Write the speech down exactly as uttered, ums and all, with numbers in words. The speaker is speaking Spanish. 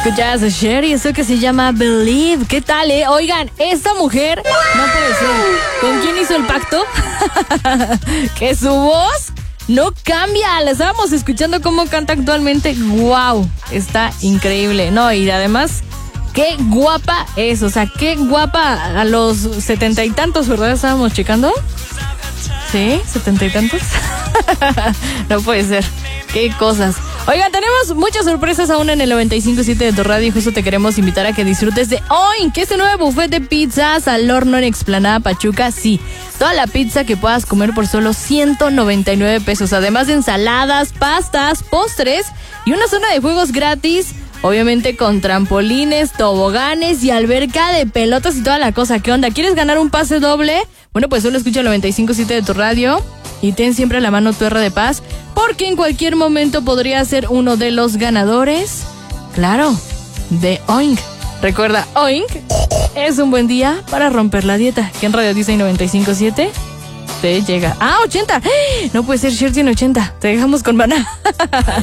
Escuchas a Cher y eso que se llama Believe. ¿Qué tal, eh? Oigan, esta mujer no puede ser. ¿Con quién hizo el pacto? Que su voz no cambia. La estábamos escuchando cómo canta actualmente. ¡Wow! Está increíble. No, y además, qué guapa es. O sea, qué guapa a los setenta y tantos, ¿verdad? Estábamos checando. ¿Sí? ¿Setenta y tantos? No puede ser. Qué cosas. Oigan, tenemos muchas sorpresas aún en el noventa y cinco punto siete de tu radio y justo te queremos invitar a que disfrutes de Oink, que es el nuevo buffet de pizzas al horno en Explanada Pachuca. Sí, toda la pizza que puedas comer por solo ciento noventa y nueve pesos, además de ensaladas, pastas, postres y una zona de juegos gratis, obviamente con trampolines, toboganes y alberca de pelotas y toda la cosa. ¿Qué onda? ¿Quieres ganar un pase doble? Bueno, pues solo escucha el noventa y cinco punto siete de tu radio y ten siempre a la mano tu R de paz, porque en cualquier momento podría ser uno de los ganadores, claro, de Oink. Recuerda, Oink es un buen día para romper la dieta, que en Radio Disney noventa y cinco punto siete te llega. ¡Ah, ochenta! No puede ser, Cher tiene ochenta. Te dejamos con Maná.